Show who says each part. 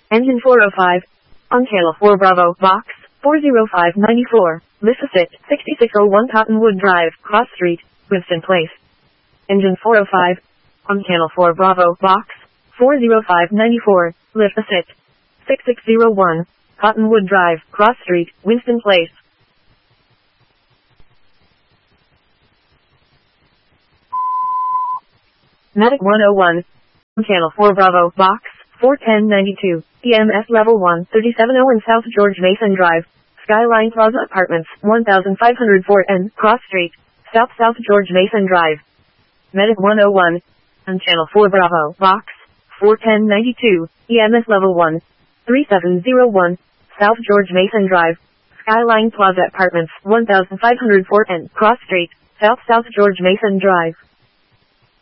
Speaker 1: Engine 405. On channel 4 Bravo, box 40594. Lisicit 6601 Cottonwood Drive, Cross Street, Winston Place. Engine 405. On channel 4 Bravo, box 40594. Lisicit 6601 Cottonwood Drive, Cross Street, Winston Place. Medic 101. Channel 4 Bravo, box 41092. EMS level 1, 3701 South George Mason Drive, Skyline Plaza Apartments, 1504 N, Cross Street, South George Mason Drive. Medic 101. On channel 4 Bravo, box 41092. EMS level 1, 3701 South George Mason Drive, Skyline Plaza Apartments, 1504 N, Cross Street, South George Mason Drive.